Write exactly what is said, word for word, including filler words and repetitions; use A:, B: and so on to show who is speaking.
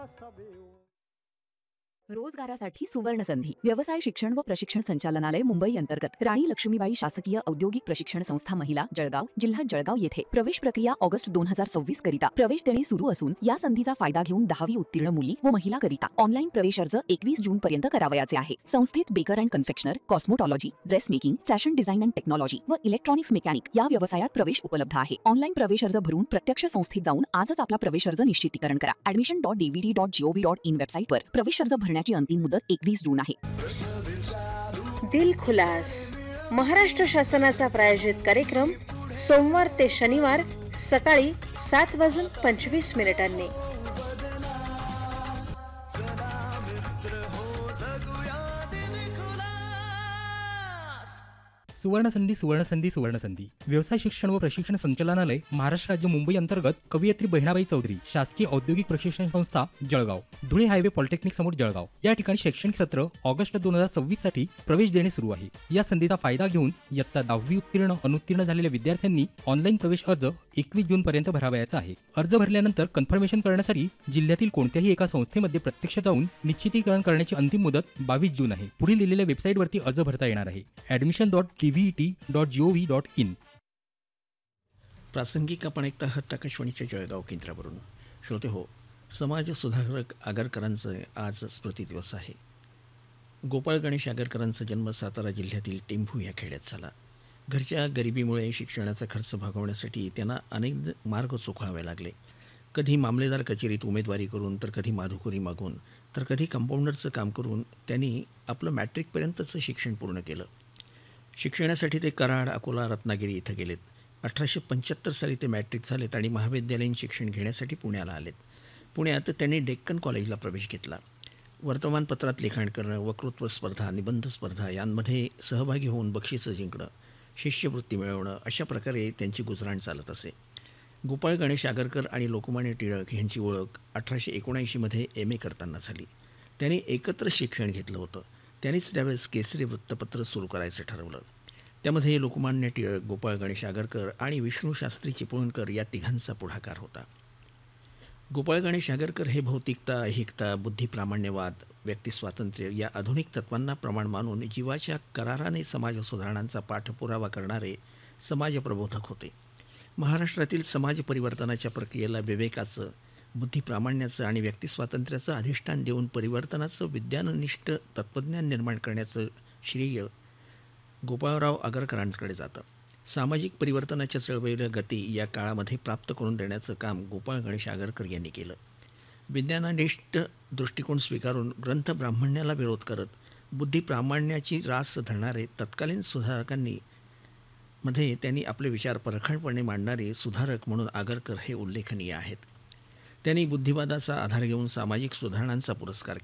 A: रोजगारासाठी सुवर्ण संधी व्यवसाय शिक्षण व प्रशिक्षण संचालनालय मुंबई अंतर्गत राणी लक्ष्मीबाई शासकीय औद्योगिक प्रशिक्षण संस्था महिला जळगाव जिल्हा जळगाव येथे प्रवेश प्रक्रिया ऑगस्ट दोन हजार सव्वीस करिता प्रवेश देणे सुरू असून या संधीचा फायदा घेऊन दहावी उत्तीर्ण मुली व महिला करिता ऑनलाईन प्रवेश अर्ज एकवीस जून पर्यंत करावयाचे आहे. संस्थेत baker and confectioner, कॉस्मोटॉलॉजी, dress making, fashion design and technology व इलेक्ट्रॉनिक्स मेकॅनिक या व्यवसायात प्रवेश उपलब्ध आहे. ऑनलाईन प्रवेश अर्ज भरून प्रत्यक्ष संस्थेत जाऊन आजच आपला प्रवेश अर्ज निश्चितीकरण करा. Admission dot DVD dot G O V dot in वेबसाईटवर प्रवेश अर्ज भरण्याची अंतिम मुदत एकवीस जून आहे.
B: दिल खुलास महाराष्ट्र शासनाचा प्रायोजित कार्यक्रम सोमवार ते शनिवार सकाळी सात वाजून पंचवीस मिनिटांनी.
C: सुवर्णसंधी सुवर्णसंधी सुवर्णसंधी व्यवसाय शिक्षण व प्रशिक्षण संचालनालय महाराष्ट्र राज्य मुंबई अंतर्गत कवयित्री बहिणाबाई चौधरी शासकीय औद्योगिक प्रशिक्षण संस्था जळगाव धुळे हायवे पॉलिटेक्निक समोर जळगाव या ठिकाणी शैक्षणिक सत्र ऑगस्ट दोन हजार सव्वीस साठी प्रवेश देणे सुरू आहे. या संधीचा फायदा घेऊन इयत्ता दहावी उत्तीर्ण अनुत्तीर्ण झालेल्या विद्यार्थ्यांनी ऑनलाईन प्रवेश अर्ज एकवीस जून पर्यंत भरावयाचा आहे. अर्ज भरल्यानंतर कन्फर्मेशन करण्यासाठी जिल्ह्यातील कोणत्याही एका संस्थेमध्ये प्रत्यक्ष जाऊन निश्चितीकरण करण्याची अंतिम मुदत बावीस जून आहे. पुढील दिलेल्या वेबसाईटवरती अर्ज भरता येणार आहे. Admission dot टीव्हीटी dot G O V dot in.
D: प्रासंगिक आपण ऐकता आहात आकाशवाणीच्या जळगाव केंद्रावरून. श्रोते हो, समाज सुधारक आगरकरांचा आज स्मृती दिवस आहे. गोपाळ गणेश आगरकरांचा जन्म सातारा जिल्ह्यातील टेंभू या खेड्यात झाला. घरच्या गरिबीमुळे शिक्षणाचा खर्च भागवण्यासाठी त्यांना अनेक मार्ग चोखाळावे लागले. कधी मामलेदार कचेरीत उमेदवारी करून, तर कधी माधुकरी मागून, तर कधी कंपाऊंडरचं काम करून त्यांनी आपलं मॅट्रिकपर्यंतचं शिक्षण पूर्ण केलं. शिक्षणासाठी ते कराड, अकोला, रत्नागिरी इथं गेलेत. अठराशे पंच्याहत्तर साली ते मॅट्रिक झालेत आणि महाविद्यालयीन शिक्षण घेण्यासाठी पुण्याला आलेत. पुण्यात त्यांनी डेक्कन कॉलेजला प्रवेश घेतला. वर्तमानपत्रात लिखाण करणं, वक्तृत्व स्पर्धा, निबंध स्पर्धा यांमध्ये सहभागी होऊन बक्षिसं जिंकणं, शिष्यवृत्ती मिळवणं अशा प्रकारे त्यांची गुजराण चालत असे. गोपाळ गणेश आगरकर आणि लोकमान्य टिळक यांची ओळख अठराशे एकोणऐंशीमध्ये एम ए करताना झाली. त्यांनी एकत्र शिक्षण घेतलं होतं. त्यांनीच त्यावेळेस केसरी वृत्तपत्र सुरू करायचं ठरवलं. त्यामध्ये लोकमान्य टिळक, गोपाळ गणेश आगरकर आणि विष्णूशास्त्री चिपळूणकर या तिघांचा पुढाकार होता. गोपाळ गणेश आगरकर हे भौतिकता, ऐहिकता, बुद्धिप्रामाण्यवाद, व्यक्तिस्वातंत्र्य या आधुनिक तत्त्वांना प्रमाण मानून जीवाच्या कराराने समाज सुधारणांचा पाठपुरावा करणारे समाजप्रबोधक होते. महाराष्ट्रातील समाज परिवर्तनाच्या प्रक्रियेला विवेकाचं, बुद्धिप्रामाण्याचं आणि व्यक्तिस्वातंत्र्याचं अधिष्ठान देऊन परिवर्तनाचं विज्ञाननिष्ठ तत्त्वज्ञान निर्माण करण्याचं श्रेय गोपाळराव आगरकरांकडे जातं. सामाजिक परिवर्तनाच्या चळवळीला गती या काळामध्ये प्राप्त करून देण्याचं काम गोपाळ गणेश आगरकर यांनी केलं. विज्ञाननिष्ठ दृष्टिकोन स्वीकारून ग्रंथ ब्राह्मण्याला विरोध करत बुद्धिप्रामाण्याची रास धरणारे तत्कालीन सुधारकांनी मध्ये त्यांनी आपले विचार परखडपणे मांडणारे सुधारक म्हणून आगरकर हे उल्लेखनीय आहेत. त्यांनी बुद्धिवादाचा आधार घेऊन सामाजिक सुधारणांचा पुरस्कार